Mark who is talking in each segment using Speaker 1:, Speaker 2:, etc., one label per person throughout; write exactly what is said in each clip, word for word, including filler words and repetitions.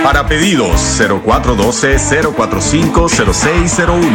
Speaker 1: Para pedidos, cero cuatro uno dos, cero cuatro cinco, cero seis cero uno.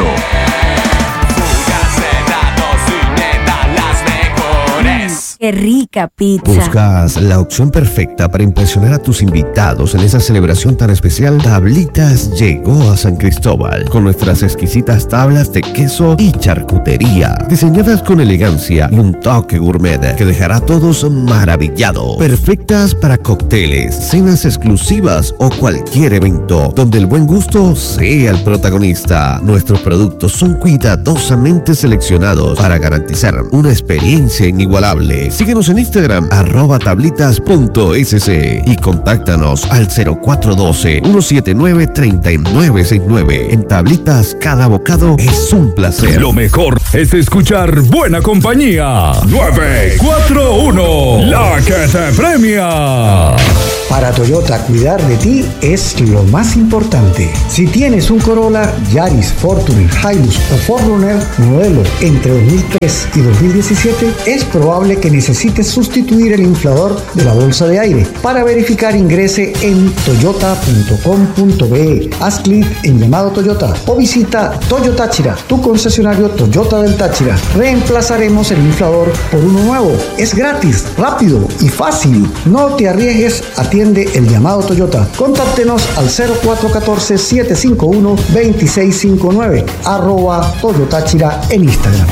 Speaker 2: ¡Qué rica pizza!
Speaker 3: ¿Buscas la opción perfecta para impresionar a tus invitados en esa celebración tan especial? Tablitas llegó a San Cristóbal con nuestras exquisitas tablas de queso y charcutería, diseñadas con elegancia y un toque gourmet que dejará a todos maravillados. Perfectas para cócteles, cenas exclusivas o cualquier evento donde el buen gusto sea el protagonista. Nuestros productos son cuidadosamente seleccionados para garantizar una experiencia inigualable. Síguenos en Instagram, arroba tablitas.sc y contáctanos al cero cuatro uno dos, uno siete nueve, tres nueve seis nueve. En Tablitas, cada bocado es un placer.
Speaker 4: Lo mejor es escuchar buena compañía. nueve cuatro uno, la que te premia.
Speaker 5: Para Toyota, cuidar de ti es lo más importante. Si tienes un Corolla, Yaris, Fortuner, Hilux o cuatro Runner modelo entre dos mil tres y dos mil diecisiete, es probable que necesites sustituir el inflador de la bolsa de aire. Para verificar, ingrese en toyota punto com punto be, haz clic en llamado Toyota o visita Toyo Táchira, tu concesionario Toyota del Táchira. Reemplazaremos el inflador por uno nuevo. Es gratis, rápido y fácil. No te arriesgues, atiende el llamado Toyota. Contáctenos al cero cuatro uno cuatro, siete cinco uno, dos seis cinco nueve, arroba Toyo Táchira en Instagram.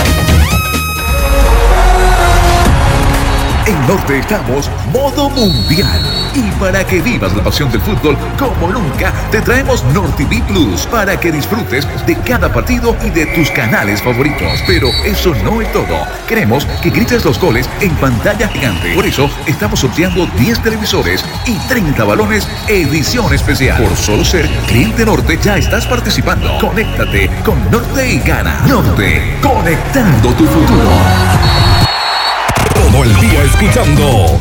Speaker 6: En Norte estamos modo mundial. Y para que vivas la pasión del fútbol como nunca, te traemos NorTV Plus para que disfrutes de cada partido y de tus canales favoritos. Pero eso no es todo. Queremos que grites los goles en pantalla gigante. Por eso estamos sorteando diez televisores y treinta balones edición especial. Por solo ser cliente Norte ya estás participando. Conéctate con Norte y gana. Norte, conectando tu futuro.
Speaker 4: Todo el día escuchando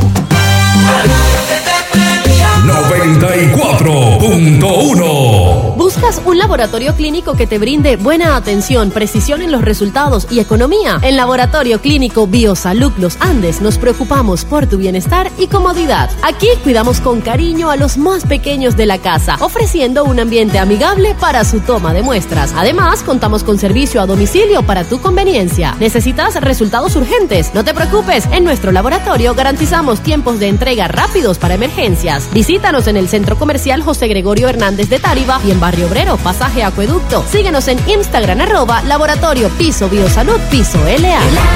Speaker 4: noventa y cuatro punto uno.
Speaker 7: ¿Buscas un laboratorio clínico que te brinde buena atención, precisión en los resultados y economía? En Laboratorio Clínico Biosalud Los Andes nos preocupamos por tu bienestar y comodidad. Aquí cuidamos con cariño a los más pequeños de la casa, ofreciendo un ambiente amigable para su toma de muestras. Además, contamos con servicio a domicilio para tu conveniencia. ¿Necesitas resultados urgentes? No te preocupes, en nuestro laboratorio garantizamos tiempos de entrega rápidos para emergencias. Visítanos en el Centro Comercial José Gregorio Hernández de Táriba y en Barrio Obrero, Pasaje Acueducto. Síguenos en Instagram, arroba Laboratorio Piso Biosalud Piso L A.